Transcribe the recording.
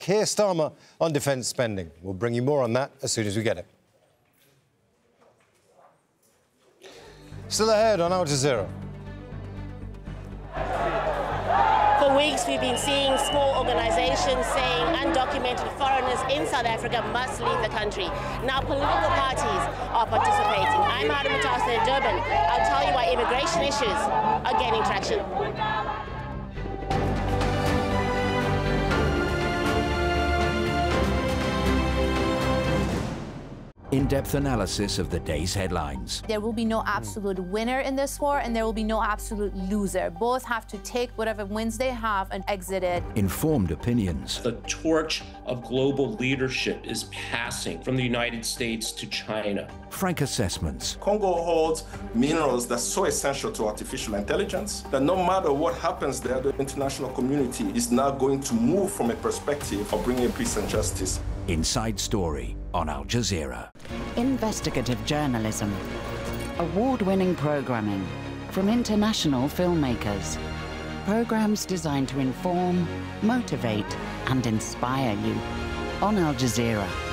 Keir Starmer on defence spending. We'll bring you more on that as soon as we get it. Still ahead on Al Jazeera. For weeks, we've been seeing small organisations saying undocumented foreigners in South Africa must leave the country. Now, political parties are participating. I'm Hadi Mutasa in Durban. I'll tell you why immigration issues are gaining traction. In-depth analysis of the day's headlines. There will be no absolute winner in this war, and there will be no absolute loser. Both have to take whatever wins they have and exit it. Informed opinions. The torch of global leadership is passing from the United States to China. Frank assessments. Congo holds minerals that's so essential to artificial intelligence that no matter what happens there, the international community is now going to move from a perspective of bringing peace and justice. Inside Story on Al Jazeera. Investigative journalism. Award-winning programming from international filmmakers. Programs designed to inform, motivate, and inspire you on Al Jazeera.